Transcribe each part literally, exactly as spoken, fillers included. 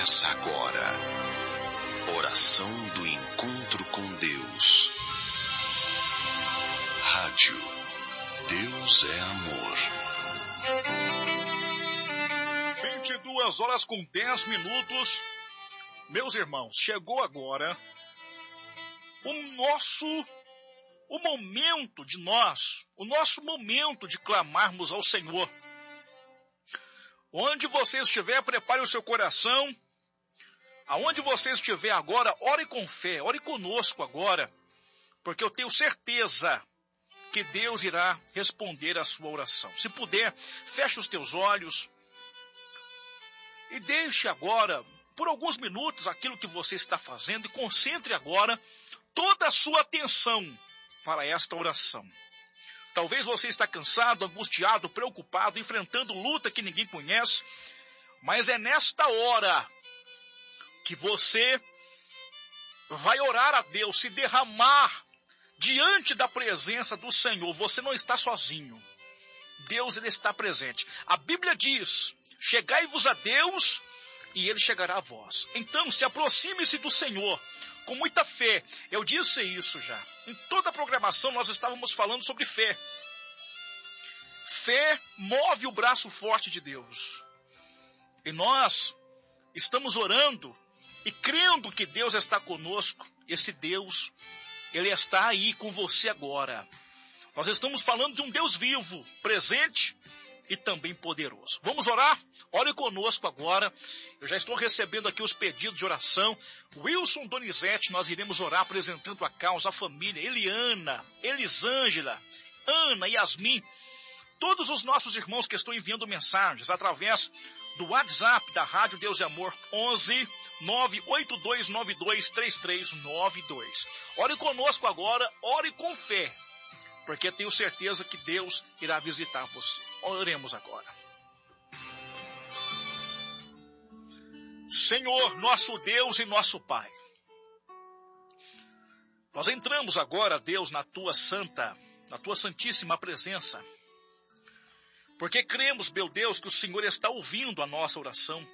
Começa agora. Oração do encontro com Deus. Rádio Deus é Amor. vinte e duas horas com dez minutos. Meus irmãos, chegou agora o nosso, o momento de nós, o nosso momento de clamarmos ao Senhor. Onde você estiver, prepare o seu coração. Aonde você estiver agora, ore com fé, ore conosco agora, porque eu tenho certeza que Deus irá responder a sua oração. Se puder, feche os teus olhos e deixe agora, por alguns minutos, aquilo que você está fazendo e concentre agora toda a sua atenção para esta oração. Talvez você está cansado, angustiado, preocupado, enfrentando luta que ninguém conhece, mas é nesta hora que você vai orar a Deus, se derramar diante da presença do Senhor. Você não está sozinho. Deus, ele está presente. A Bíblia diz: chegai-vos a Deus e ele chegará a vós. Então, se aproxime-se do Senhor com muita fé. Eu disse isso já. Em toda a programação nós estávamos falando sobre fé. Fé move o braço forte de Deus. E nós estamos orando e crendo que Deus está conosco. Esse Deus, ele está aí com você agora. Nós estamos falando de um Deus vivo, presente e também poderoso. Vamos orar? Ore conosco agora. Eu já estou recebendo aqui os pedidos de oração. Wilson Donizete, nós iremos orar apresentando a causa, a família. Eliana, Elisângela, Ana, Yasmin. Todos os nossos irmãos que estão enviando mensagens através do WhatsApp da Rádio Deus é Amor, onze nove oito dois nove dois três três nove dois. Ore conosco agora, ore com fé, porque tenho certeza que Deus irá visitar você. Oremos agora. Senhor, nosso Deus e nosso Pai, nós entramos agora, Deus, na tua santa, na tua santíssima presença, porque cremos, meu Deus, que o Senhor está ouvindo a nossa oração.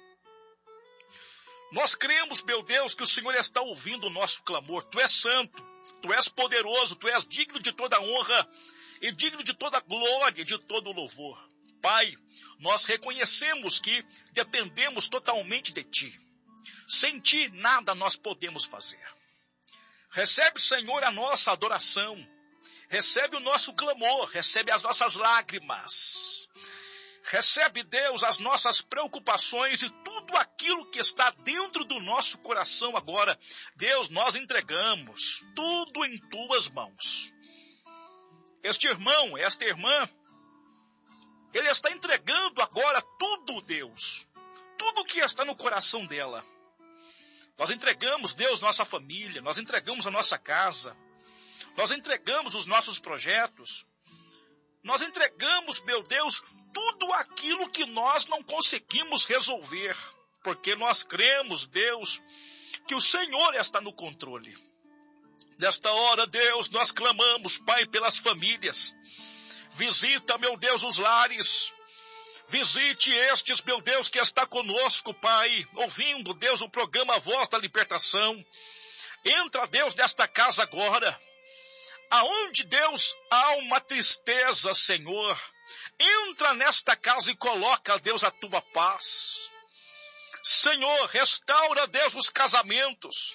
Nós cremos, meu Deus, que o Senhor está ouvindo o nosso clamor. Tu és santo, tu és poderoso, tu és digno de toda honra e digno de toda glória, de todo louvor. Pai, nós reconhecemos que dependemos totalmente de Ti. Sem Ti, nada nós podemos fazer. Recebe, Senhor, a nossa adoração. Recebe o nosso clamor, recebe as nossas lágrimas. Recebe, Deus, as nossas preocupações e tudo aquilo que está dentro do nosso coração agora. Deus, nós entregamos tudo em Tuas mãos. Este irmão, esta irmã, ele está entregando agora tudo, Deus. Tudo que está no coração dela. Nós entregamos, Deus, nossa família, nós entregamos a nossa casa. Nós entregamos os nossos projetos. Nós entregamos, meu Deus, tudo aquilo que nós não conseguimos resolver. Porque nós cremos, Deus, que o Senhor está no controle. Nesta hora, Deus, nós clamamos, Pai, pelas famílias. Visita, meu Deus, os lares. Visite estes, meu Deus, que está conosco, Pai, ouvindo, Deus, o programa Voz da Libertação. Entra, Deus, nesta casa agora. Aonde, Deus, há uma tristeza, Senhor, entra nesta casa e coloca, Deus, a tua paz. Senhor, restaura, Deus, os casamentos.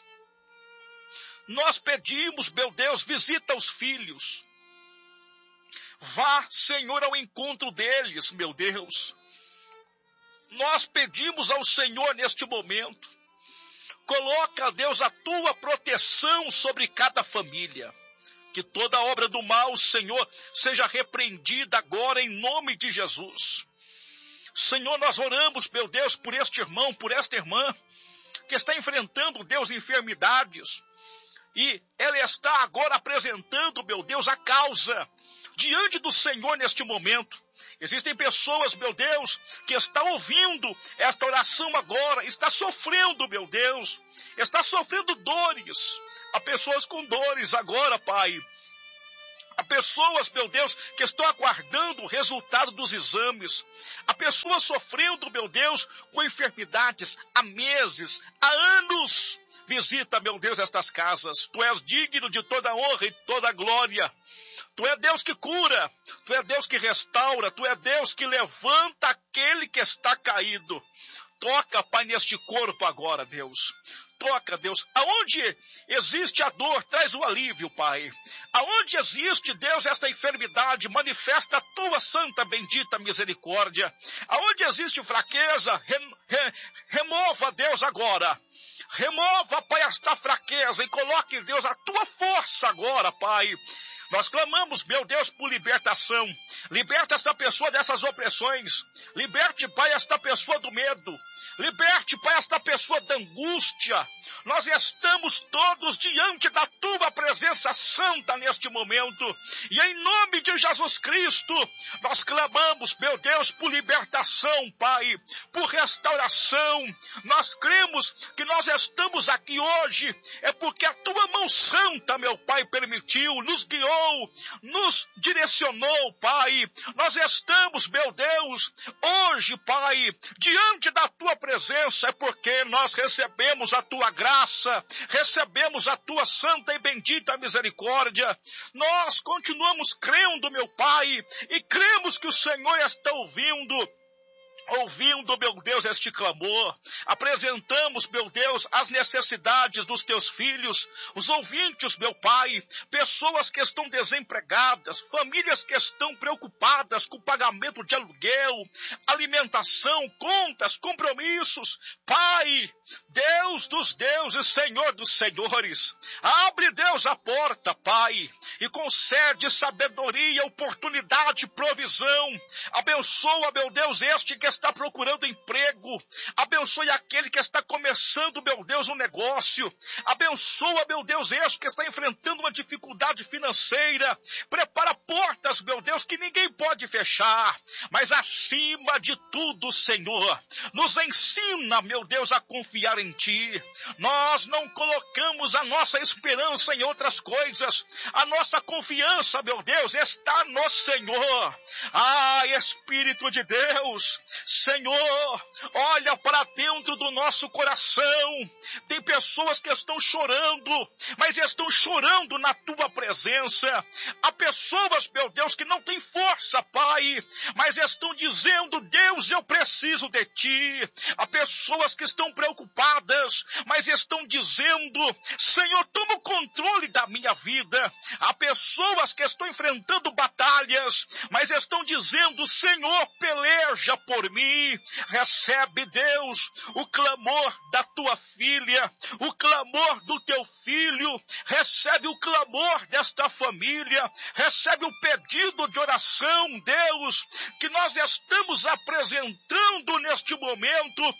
Nós pedimos, meu Deus, visita os filhos. Vá, Senhor, ao encontro deles, meu Deus. Nós pedimos ao Senhor neste momento. Coloca, Deus, a tua proteção sobre cada família. Que toda obra do mal, Senhor, seja repreendida agora em nome de Jesus. Senhor, nós oramos, meu Deus, por este irmão, por esta irmã, que está enfrentando, Deus, enfermidades. E ela está agora apresentando, meu Deus, a causa diante do Senhor neste momento. Existem pessoas, meu Deus, que estão ouvindo esta oração agora, está sofrendo, meu Deus, está sofrendo dores. Há pessoas com dores agora, Pai. Há Há pessoas, meu Deus, que estão aguardando o resultado dos exames. Há pessoas sofrendo, meu Deus, com enfermidades há meses, há anos. Visita, meu Deus, estas casas. Tu és digno de toda honra e toda glória. Tu é Deus que cura, Tu é Deus que restaura, Tu é Deus que levanta aquele que está caído. Toca, Pai, neste corpo agora, Deus. Toca, Deus. Aonde existe a dor, traz o alívio, Pai. Aonde existe, Deus, esta enfermidade, manifesta a Tua santa, bendita misericórdia. Aonde existe fraqueza, re, re, remova, Deus, agora. Remova, Pai, esta fraqueza e coloque, Deus, a Tua força agora, Pai. Nós clamamos, meu Deus, por libertação. Liberta esta pessoa dessas opressões. Liberte, Pai, esta pessoa do medo. Liberte, Pai, esta pessoa da angústia. Nós estamos todos diante da Tua presença santa neste momento. E em nome de Jesus Cristo, nós clamamos, meu Deus, por libertação, Pai, por restauração. Nós cremos que nós estamos aqui hoje, é porque a Tua mão santa, meu Pai, permitiu, nos guiou, nos direcionou, Pai. Nós estamos, meu Deus, hoje, Pai, diante da Tua presença, é porque nós recebemos a Tua graça, recebemos a Tua santa e bendita misericórdia. Nós continuamos crendo, meu Pai, e cremos que o Senhor está ouvindo. Ouvindo, meu Deus, este clamor, apresentamos, meu Deus, as necessidades dos Teus filhos, os ouvintes, meu Pai, pessoas que estão desempregadas, famílias que estão preocupadas com o pagamento de aluguel, alimentação, contas, compromissos. Pai, Deus dos deuses, Senhor dos senhores, abre, Deus, a porta, Pai, e concede sabedoria, oportunidade, provisão. Abençoa, meu Deus, este que está procurando emprego. Abençoe aquele que está começando, meu Deus, um negócio. Abençoa, meu Deus, este que está enfrentando uma dificuldade financeira. Prepara portas, meu Deus, que ninguém pode fechar. Mas acima de tudo, Senhor, nos ensina, meu Deus, a confiar em Ti. Nós não colocamos a nossa esperança em outras coisas. A nossa confiança, meu Deus, está no Senhor. Ah, Espírito de Deus, Senhor, olha para dentro do nosso coração. Tem pessoas que estão chorando, mas estão chorando na Tua presença. Há pessoas, meu Deus, que não têm força, Pai, mas estão dizendo, Deus, eu preciso de Ti. Há pessoas que estão preocupadas, mas estão dizendo, Senhor, toma o controle da minha vida. Há pessoas que estão enfrentando batalhas, mas estão dizendo, Senhor, peleja por mim. Recebe, Deus, o clamor da Tua filha, o clamor do Teu filho. Recebe o clamor desta família. Recebe o pedido de oração, Deus, que nós estamos apresentando neste momento.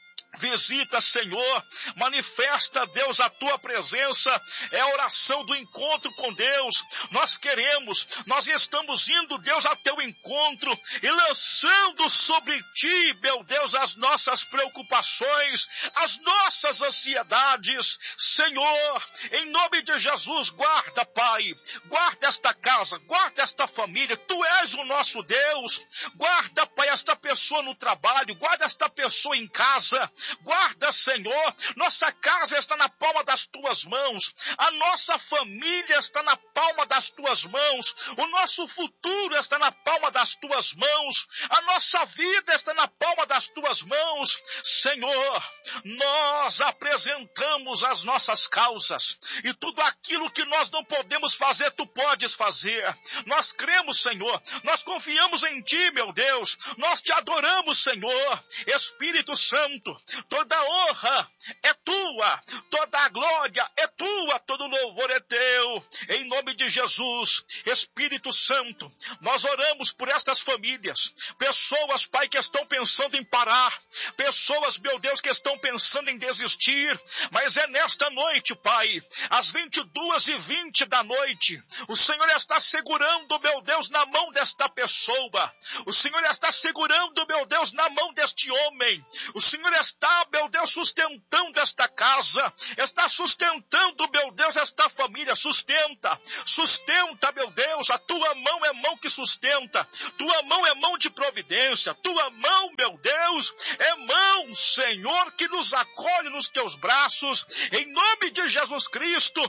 Visita, Senhor, manifesta, Deus, a Tua presença, é a oração do encontro com Deus. Nós queremos, nós estamos indo, Deus, ao Teu encontro e lançando sobre Ti, meu Deus, as nossas preocupações, as nossas ansiedades. Senhor, em nome de Jesus, guarda, Pai, guarda esta casa, guarda esta família. Tu és o nosso Deus. Guarda, Pai, esta pessoa no trabalho, guarda esta pessoa em casa. Guarda, Senhor, nossa casa está na palma das Tuas mãos, a nossa família está na palma das Tuas mãos, o nosso futuro está na palma das Tuas mãos, a nossa vida está na palma das Tuas mãos. Senhor, nós apresentamos as nossas causas e tudo aquilo que nós não podemos fazer, Tu podes fazer. Nós cremos, Senhor, nós confiamos em Ti, meu Deus, nós Te adoramos, Senhor. Espírito Santo, toda honra é Tua, toda a glória é Tua, todo louvor é Teu. Em nome de Jesus, Espírito Santo, nós oramos por estas famílias, pessoas, Pai, que estão pensando em parar, pessoas, meu Deus, que estão pensando em desistir, mas é nesta noite, Pai, às vinte e duas e vinte da noite, o Senhor está segurando, meu Deus, na mão desta pessoa, o Senhor está segurando, meu Deus, na mão deste homem, o Senhor está está, meu Deus, sustentando esta casa, está sustentando, meu Deus, esta família, sustenta, sustenta, meu Deus, a tua mão é mão que sustenta, tua mão é mão de providência, tua mão, meu Deus, é mão, Senhor, que nos acolhe nos teus braços, em nome de Jesus Cristo.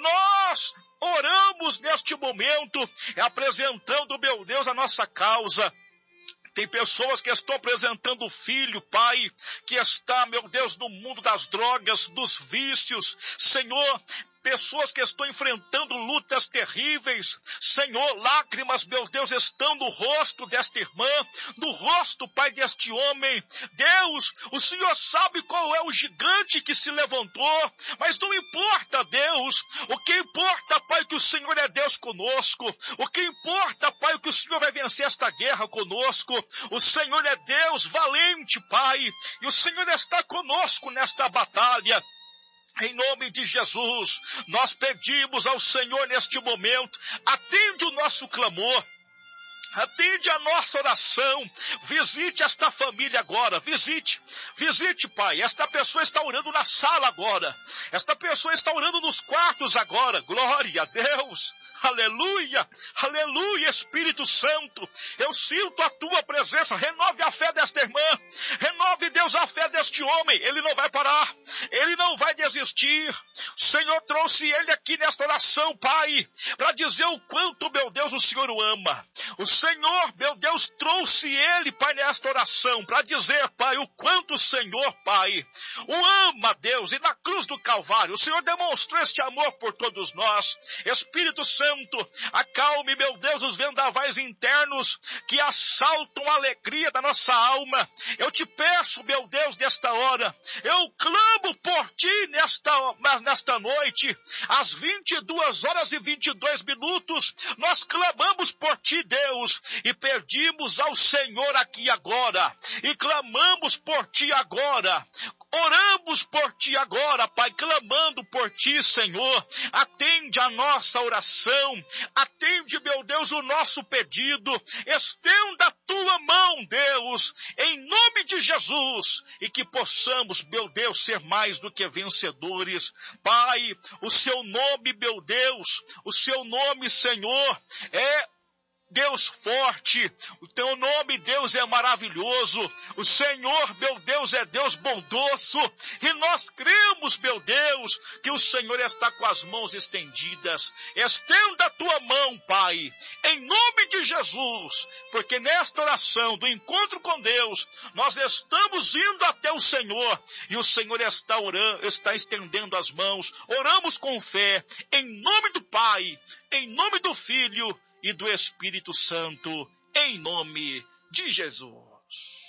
Nós oramos neste momento, apresentando, meu Deus, a nossa causa. Tem pessoas que estão apresentando o filho, pai, que está, meu Deus, no mundo das drogas, dos vícios, Senhor. Pessoas que estão enfrentando lutas terríveis, Senhor, lágrimas, meu Deus, estão no rosto desta irmã, no rosto, Pai, deste homem. Deus, o Senhor sabe qual é o gigante que se levantou, mas não importa, Deus, o que importa, Pai, é que o Senhor é Deus conosco, o que importa, Pai, é que o Senhor vai vencer esta guerra conosco, o Senhor é Deus valente, Pai, e o Senhor está conosco nesta batalha. Em nome de Jesus, nós pedimos ao Senhor neste momento, atende o nosso clamor, atende a nossa oração, visite esta família agora, visite, visite, Pai, esta pessoa está orando na sala agora, esta pessoa está orando nos quartos agora, glória a Deus, aleluia, aleluia, Espírito Santo, eu sinto a tua presença, renove a fé desta irmã, renove, Deus, a fé deste homem, ele não vai parar, ele não vai desistir, o Senhor trouxe ele aqui nesta oração, Pai, para dizer o quanto, meu Deus, o Senhor o ama, o Senhor, meu Deus, trouxe ele, Pai, nesta oração, para dizer, Pai, o quanto o Senhor, Pai, o ama, Deus, e na cruz do Calvário, o Senhor demonstrou este amor por todos nós, Espírito Santo, acalme, meu Deus, os vendavais internos que assaltam a alegria da nossa alma. Eu te peço, meu Deus, nesta hora, eu clamo por ti nesta, nesta noite, às vinte e duas horas e vinte e dois minutos, nós clamamos por ti, Deus, e pedimos ao Senhor aqui agora, e clamamos por ti agora, oramos por ti agora, Pai, clamando por ti, Senhor, atende a nossa oração, atende, meu Deus, o nosso pedido, estenda a tua mão, Deus, em nome de Jesus, e que possamos, meu Deus, ser mais do que vencedores, Pai, o seu nome, meu Deus, o seu nome, Senhor, é Deus forte, o teu nome, Deus, é maravilhoso, o Senhor, meu Deus, é Deus bondoso, e nós cremos, meu Deus, que o Senhor está com as mãos estendidas, estenda a tua mão, Pai, em nome de Jesus, porque nesta oração do encontro com Deus, nós estamos indo até o Senhor, e o Senhor está orando, está estendendo as mãos, oramos com fé, em nome do Pai, em nome do Filho, e do Espírito Santo, em nome de Jesus.